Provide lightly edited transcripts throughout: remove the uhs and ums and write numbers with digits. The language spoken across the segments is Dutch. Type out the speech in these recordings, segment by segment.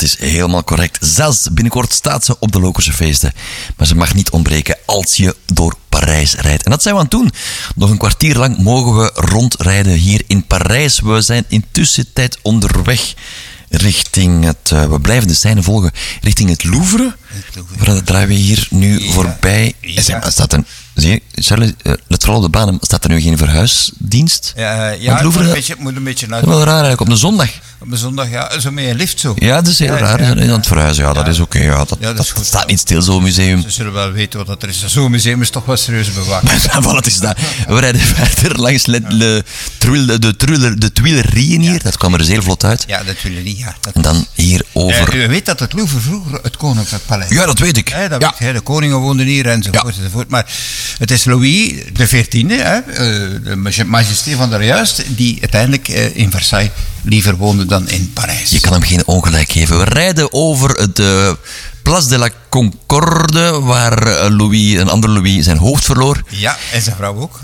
is helemaal correct. Zelfs binnenkort staat ze op de Lokerse feesten. Maar ze mag niet ontbreken als je door Parijs rijdt. En dat zijn we aan het doen. Nog een kwartier lang mogen we rondrijden hier in Parijs. We zijn intussen tijd onderweg richting het... we blijven de seinen volgen richting het Louvre. Waar draaien we hier nu voorbij. Ja. Staat er... Zie je, Charles, let vooral op de baan. Staat er nu geen verhuisdienst? Het moet een beetje uit. Dat is wel raar eigenlijk, op de zondag. Op de zondag, ja, zo met een lift zo. Ja, dat is heel raar. Aan het verhuizen, ja, dat is oké. Ja, dat staat niet stil, zo'n museum. Ze zullen wel weten wat er is. Zo'n museum is toch wel serieus bewaakt. Voilà, is dat. We rijden verder langs de Tuilerieën hier. Dat kwam er zeer vlot uit. Ja, de Tuileries, ja. En dan hier over... U weet dat het Louvre vroeger het Koninklijk Paleis. Ja, dat weet ik. De koningen woonden hier enzovoort. Maar het is Louis XIV, de majesté van der Juist, die uiteindelijk in Versailles liever woonde dan in Parijs. Je kan hem geen ongelijk geven. We rijden over de Place de la Concorde, waar een andere Louis zijn hoofd verloor. Ja, en zijn vrouw ook.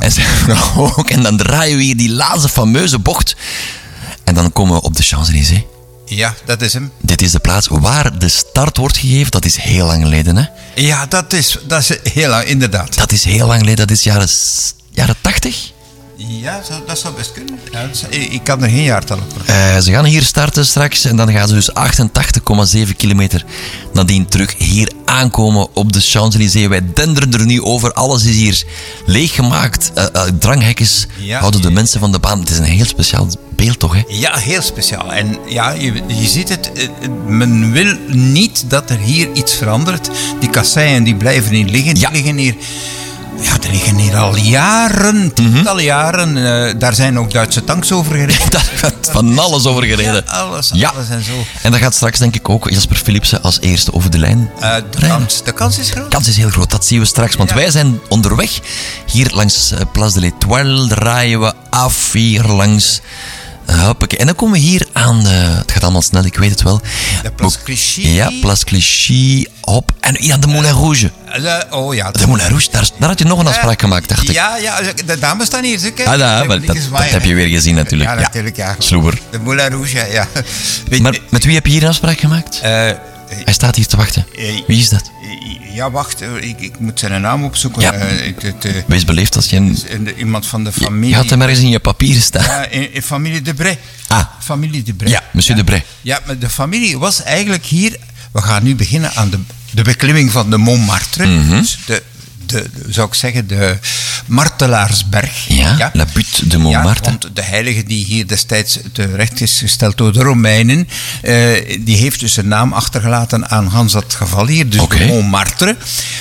En dan draaien we hier die laatste fameuze bocht. En dan komen we op de Champs-Élysées. Ja, dat is hem. Dit is de plaats waar de start wordt gegeven. Dat is heel lang geleden, hè? Ja, dat is heel lang, inderdaad. Dat is heel lang geleden. Dat is jaren 80? Ja, dat zou best kunnen. Ja, ik kan er geen jaartal op. Ze gaan hier starten straks en dan gaan ze dus 88,7 kilometer nadien terug hier aankomen op de Champs-Élysées. Wij denderen er nu over. Alles is hier leeggemaakt. Dranghekjes houden de mensen van de baan. Het is een heel speciaal beeld, toch? Hè? Ja, heel speciaal. En ja, je ziet het. Men wil niet dat er hier iets verandert. Die kasseien die blijven hier liggen. Die liggen hier... Ja, die liggen hier al jaren, tientallen jaren. Daar zijn ook Duitse tanks over gereden. Daar gaat van alles over gereden. Ja, alles en zo. En dat gaat straks denk ik ook Jasper Philipsen als eerste over de lijn. De kans is groot. De kans is heel groot, dat zien we straks. Want wij zijn onderweg. Hier langs Place de l'Étoile draaien we af. Hier langs... Hoppakee. En dan komen we hier aan... het gaat allemaal snel, ik weet het wel. De Place Clichy. Ja, Place Clichy. Hop. En ja, de Moulin Rouge. De Moulin Rouge, daar had je nog een afspraak gemaakt, dacht ik. Ja, de dames staan hier. Dat heb je weer gezien natuurlijk. Ja, natuurlijk, ja. Sloeber. De Moulin Rouge, ja. Maar met wie heb je hier een afspraak gemaakt? Hij staat hier te wachten. Wie is dat? Ja, wacht. Ik moet zijn naam opzoeken. Ja. Wees beleefd als je... Iemand van de familie... Je had hem ergens in je papieren staan. Ja, in familie Debray. Familie Debray. Ja, monsieur Debray. Ja, maar de familie was eigenlijk hier... We gaan nu beginnen aan de beklimming van de Montmartre. Dus zou ik zeggen, de Martelaarsberg. Ja, La Butte de Montmartre. Ja, want de heilige die hier destijds terecht is gesteld door de Romeinen, die heeft dus een naam achtergelaten aan Hans dat geval hier, dus de Montmartre.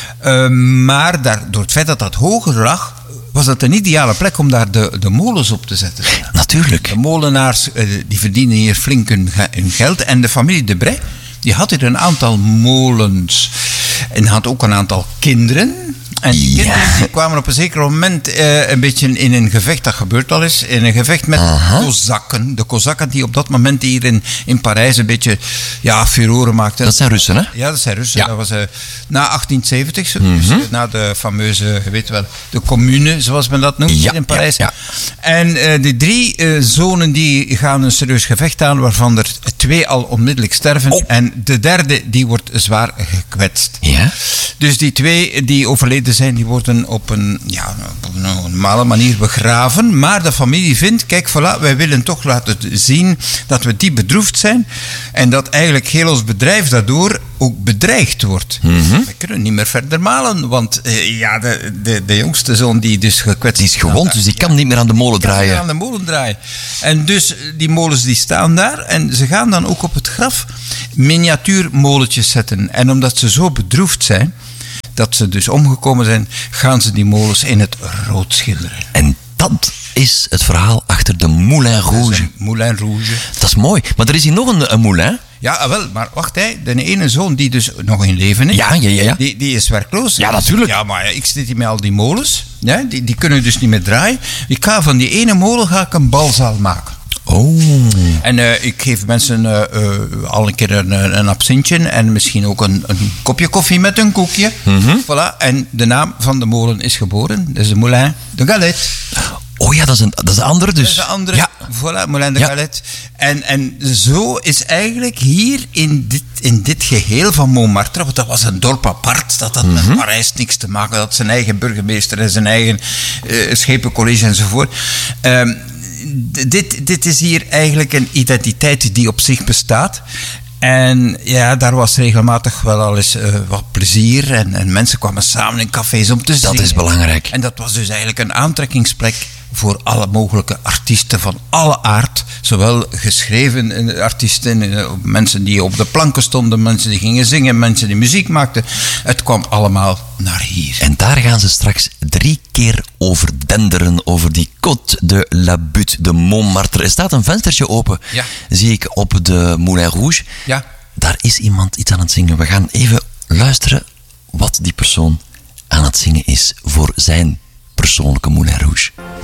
Maar door het feit dat dat hoger lag, was dat een ideale plek om daar de molens op te zetten. Natuurlijk. De molenaars die verdienen hier flink hun geld. En de familie Debray, die had hier een aantal molens. En had ook een aantal kinderen. En die kinderen die kwamen op een zeker moment een beetje in een gevecht, dat gebeurt al eens, in een gevecht met Kozakken. De Kozakken die op dat moment hier in Parijs een beetje furoren maakten. Dat zijn Russen, hè? Ja, dat zijn Russen. Ja. Dat was na 1870, dus, na de fameuze, je weet wel, de commune, zoals men dat noemt hier in Parijs. Ja. En die 3 zonen die gaan een serieus gevecht aan, waarvan er 2 al onmiddellijk sterven. En de derde die wordt zwaar gekwetst. Ja. Dus die 2 die overleden zijn, die worden op een normale manier begraven. Maar de familie vindt, kijk, voilà, wij willen toch laten zien dat we diep bedroefd zijn. En dat eigenlijk heel ons bedrijf daardoor ook bedreigd wordt. We kunnen niet meer verder malen, want de jongste zoon die dus gekwetst is gewond, dus die kan niet meer aan de molen draaien. En dus die molens die staan daar en ze gaan dan ook op het graf miniatuurmolentjes zetten. En omdat ze zo bedroefd zijn, dat ze dus omgekomen zijn, gaan ze die molens in het rood schilderen. En dat is het verhaal achter de Moulin Rouge. Moulin Rouge. Dat is mooi. Maar er is hier nog een moulin. Ja, wel, maar wacht, de ene zoon die dus nog in leven is, die is werkloos. Ja, natuurlijk. Ja, maar ik zit hier met al die molens. Ja, die kunnen dus niet meer draaien. Ik ga van die ene molen een balzaal maken. En ik geef mensen al een keer een absintje en misschien ook een kopje koffie met een koekje. Voilà. En de naam van de molen is geboren. Dat is de Moulin de Galette. Oh ja, dat is de andere dus. Dat is de andere, Ja. voilà, Moulin de Galette. En zo is eigenlijk hier in dit geheel van Montmartre, want dat was een dorp apart, dat had met Parijs niks te maken, dat had zijn eigen burgemeester en zijn eigen schepencollege enzovoort. Dit is hier eigenlijk een identiteit die op zich bestaat. En ja, daar was regelmatig wel al eens wat plezier. En mensen kwamen samen in cafés om te zingen. Dat is belangrijk. En dat was dus eigenlijk een aantrekkingsplek voor alle mogelijke artiesten van alle aard. Zowel geschreven artiesten, mensen die op de planken stonden, mensen die gingen zingen, mensen die muziek maakten. Het kwam allemaal naar hier. En daar gaan ze straks 3 keer over denderen, over die Côte de la Butte de Montmartre. Er staat een venstertje open, Ja. zie ik, op de Moulin Rouge. Ja. Daar is iemand iets aan het zingen. We gaan even luisteren wat die persoon aan het zingen is voor zijn persoonlijke Moulin Rouge.